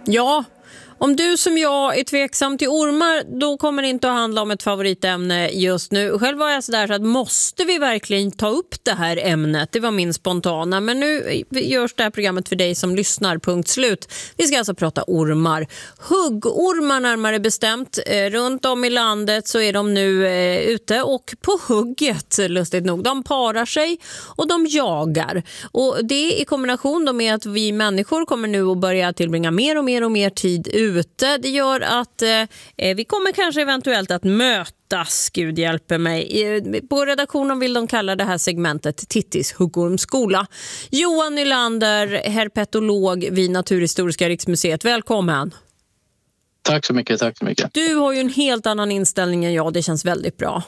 Ja, om du som jag är tveksam till ormar, då kommer det inte att handla om ett favoritämne just nu. Själv var jag sådär så att måste vi verkligen ta upp det här ämnet? Det var min spontana, men nu görs det här programmet för dig som lyssnar, punkt slut. Vi ska alltså prata ormar. Huggormar närmare bestämt. Runt om i landet så är de nu ute och på hugget, lustigt nog. De parar sig och de jagar. Och det i kombination med att vi människor kommer nu att börja tillbringa mer och mer tid ute. Det gör att vi kommer kanske eventuellt att mötas, Gud hjälper mig. På redaktionen vill de kalla det här segmentet Tittis huggormskola. Johan Nylander, herpetolog vid Naturhistoriska riksmuseet. Välkommen. Tack så mycket, tack så mycket. Du har ju en helt annan inställning än jag, det känns väldigt bra.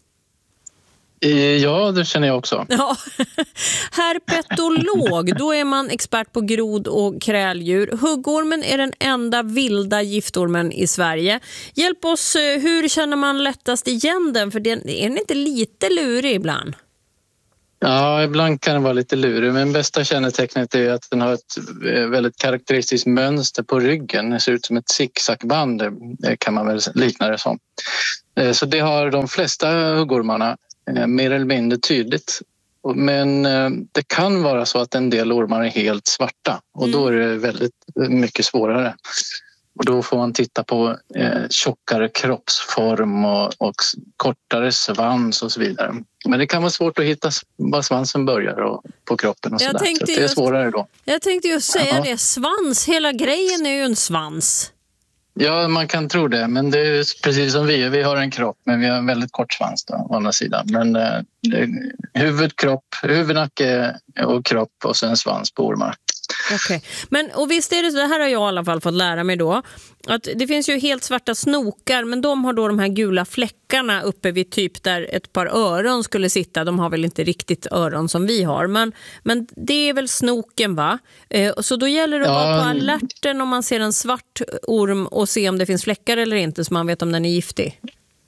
Ja, det känner jag också. Ja. Herpetolog, då är man expert på grod- och kräldjur. Huggormen är den enda vilda giftormen i Sverige. Hjälp oss, hur känner man lättast igen den? För den är inte lite lurig ibland? Ja, ibland kan den vara lite lurig, men bästa kännetecknet är att den har ett väldigt karaktäristiskt mönster på ryggen. Det ser ut som ett zigzagband, det kan man väl likna det som. Så det har de flesta huggormarna. Mer eller mindre tydligt. Men det kan vara så att en del ormar är helt svarta och då är det väldigt mycket svårare. Och då får man titta på tjockare kroppsform och kortare svans och så vidare. Men det kan vara svårt att hitta var svansen börjar och på kroppen och så där. Så det är svårare då. Jag tänkte ju säga det, svans, hela grejen är ju en svans. Ja, man kan tro det, men det är precis som vi har en kropp, men vi har en väldigt kort svans då, å andra sidan. Men huvud, nacke och kropp och sen svans på ormar. Okej. Men och visst är det så, det här har jag i alla fall fått lära mig då, att det finns ju helt svarta snokar, men de har då de här gula fläckarna uppe vid typ där ett par öron skulle sitta. De har väl inte riktigt öron som vi har, men det är väl snoken, va? Så då gäller det att vara på alerten om man ser en svart orm och se om det finns fläckar eller inte, så man vet om den är giftig.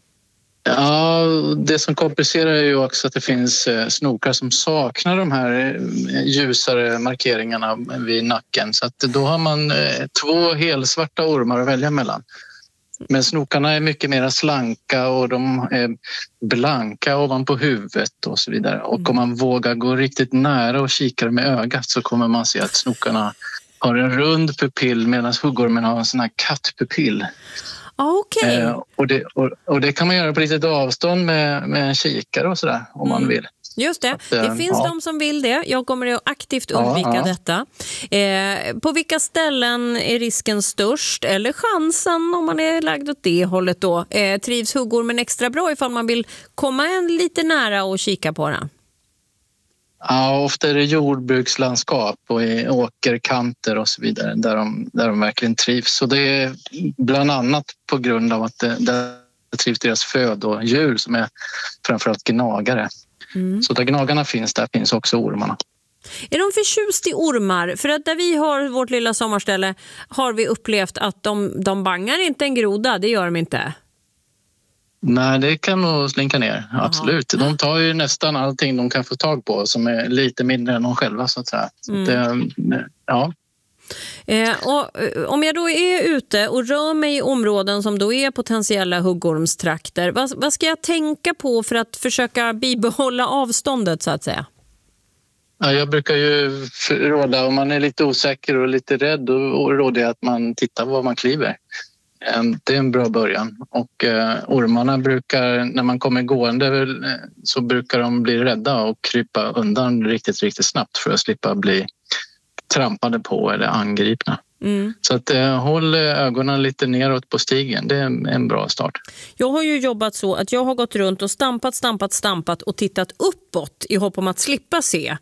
Ja, det som komplicerar är ju också att det finns snokar som saknar de här ljusare markeringarna vid nacken. Så att då har man 2 helsvarta ormar att välja mellan. Men snokarna är mycket mer slanka och de är blanka ovanpå huvudet och så vidare. Och om man vågar gå riktigt nära och kika med ögat så kommer man se att snokarna har en rund pupill medan huggormen har en sån här kattpupill. Okay. Och det kan man göra på litet avstånd med en kikare och sådär om man vill. Just det, det finns de som vill det. Jag kommer att aktivt undvika detta. På vilka ställen är risken störst eller chansen om man är lagd åt det hållet då? Trivs huggormen extra bra ifall man vill komma lite nära och kika på den? Ja, ofta är det jordbrukslandskap och i åkerkanter och så vidare där de verkligen trivs. Och det är bland annat på grund av att där trivs deras födodjur som är framförallt gnagare. Så där gnagarna finns, där finns också ormarna. Är de förtjust i ormar? För att där vi har vårt lilla sommarställe har vi upplevt att de bangar inte en groda, det gör de inte. Nej, det kan nog slinka ner, absolut. De tar ju nästan allting de kan få tag på som är lite mindre än de själva så att säga. Så ja. Och om jag då är ute och rör mig i områden som då är potentiella huggormstrakter, vad ska jag tänka på för att försöka bibehålla avståndet så att säga? Ja, jag brukar ju råda, om man är lite osäker och lite rädd, och råder att man tittar var man kliver. Det är en bra början. Och ormarna brukar, när man kommer gående så brukar de bli rädda och krypa undan riktigt, riktigt snabbt för att slippa bli trampade på eller angripna. Så att håll ögonen lite neråt på stigen, det är en bra start. Jag har ju jobbat så att jag har gått runt och stampat och tittat uppåt i hopp om att slippa se.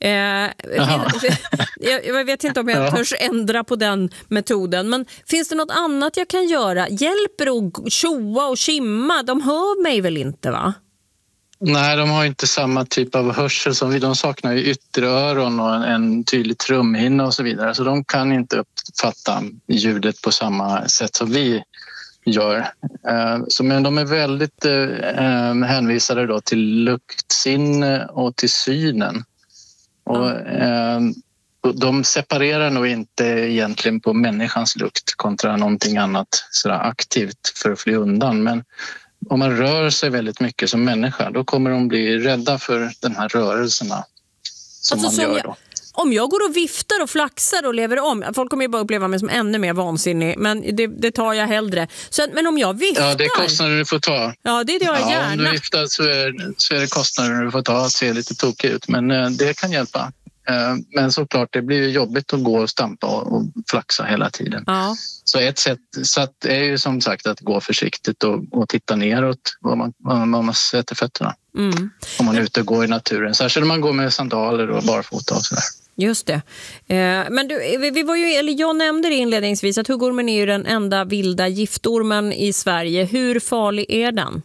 Jag vet inte om jag törs ändra på den metoden, men finns det något annat jag kan göra? Hjälper att tjoa och kimma? De hör mig väl inte, va? Nej, de har inte samma typ av hörsel som vi. De saknar ju ytteröron och en tydlig trumhinna och så vidare. Så de kan inte uppfatta ljudet på samma sätt som vi gör. Men de är väldigt hänvisade då till luktsinne och till synen. Och de separerar nog inte egentligen på människans lukt kontra någonting annat sådär aktivt för att fly undan. Men om man rör sig väldigt mycket som människa, då kommer de bli rädda för de här rörelserna som man gör då. Om jag går och viftar och flaxar och lever om, folk kommer ju bara uppleva mig som ännu mer vansinnig, men det tar jag hellre. Men om jag viftar... Ja, det är kostnader du får ta. Ja, det gör jag gärna. Om du viftar så är det kostnader du får ta att se lite tokig ut, men det kan hjälpa. Men såklart, det blir ju jobbigt att gå och stampa och flaxa hela tiden. Ja. Så ett sätt är ju som sagt att gå försiktigt och titta neråt var man sätter fötterna. Mm. Om man är ute och går i naturen. Särskilt om man går med sandaler och barfota och sådär. Just det. Men jag nämnde det inledningsvis att huggormen är ju den enda vilda giftormen i Sverige. Hur farlig är den?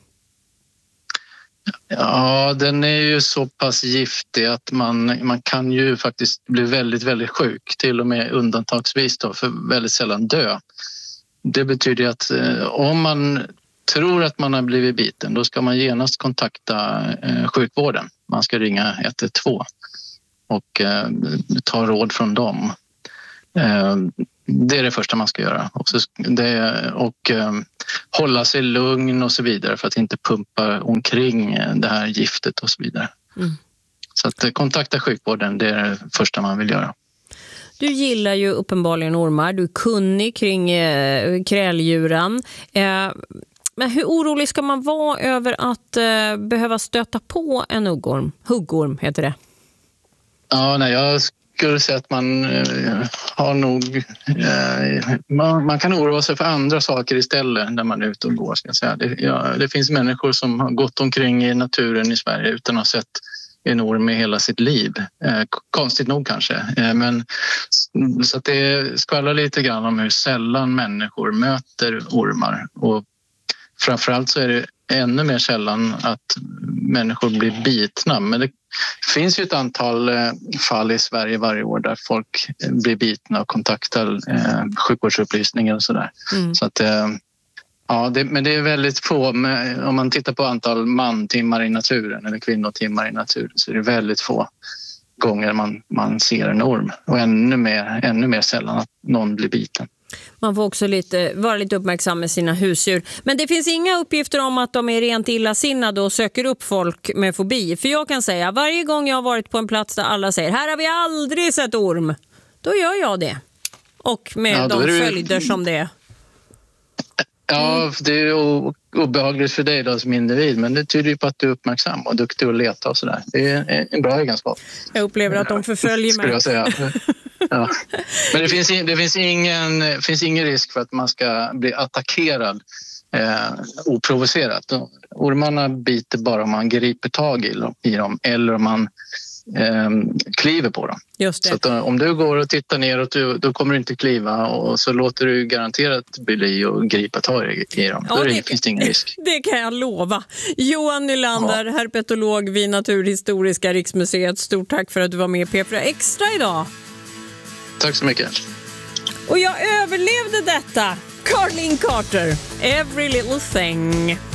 Ja, den är ju så pass giftig att man kan ju faktiskt bli väldigt, väldigt sjuk. Till och med undantagsvis då, för väldigt sällan dö. Det betyder att om man tror att man har blivit biten, då ska man genast kontakta sjukvården. Man ska ringa 112 och ta råd från dem. Det är det första man ska göra. Och hålla sig lugn och så vidare för att inte pumpa omkring det här giftet och så vidare. Mm. Så att kontakta sjukvården, det är det första man vill göra. Du gillar ju uppenbarligen ormar. Du är kunnig kring kräldjuren. Men hur orolig ska man vara över att behöva stöta på en huggorm? Huggorm heter det. Ja, nej, jag skulle säga att man har nog... Man kan oroa sig för andra saker istället när man är ute och går. Ska jag säga. Det finns människor som har gått omkring i naturen i Sverige utan att ha sett en orm i hela sitt liv. Konstigt nog kanske. Men, så att det skvallrar lite grann om hur sällan människor möter ormar. Och framförallt så är det ännu mer sällan att människor blir bitna. Men det finns ju ett antal fall i Sverige varje år där folk blir bitna och kontaktar sjukvårdsupplysningar och sådär. Mm. Så att, men det är väldigt få. Om man tittar på antal mantimmar i naturen eller kvinnotimmar i naturen så är det väldigt få gånger man ser en orm. Och ännu mer sällan att någon blir biten. Man får också vara lite uppmärksam med sina husdjur. Men det finns inga uppgifter om att de är rent illasinnade och söker upp folk med fobi. För jag kan säga, varje gång jag har varit på en plats där alla säger här har vi aldrig sett orm, då gör jag det. Och med de följder som det är. Ja, det är obehagligt för dig då som individ, men det tyder ju på att du är uppmärksam och duktig att leta och sådär. Det är en bra egenskap. Jag upplever att de förföljer mig. Skulle jag säga. Ja. Men det finns ingen risk för att man ska bli attackerad oprovocerat. Ormarna biter bara om man griper tag i dem eller om man kliver på dem. Just det. Så att om du går och tittar neråt, då kommer du inte kliva och så låter du garanterat bli och gripa tag i dem. Ja, då finns det ingen risk. Det kan jag lova. Johan Nylander, herpetolog vid Naturhistoriska Riksmuseet. Stort tack för att du var med i P4 Extra idag. Tack så mycket. Och jag överlevde detta. Carlene Carter, Every Little Thing.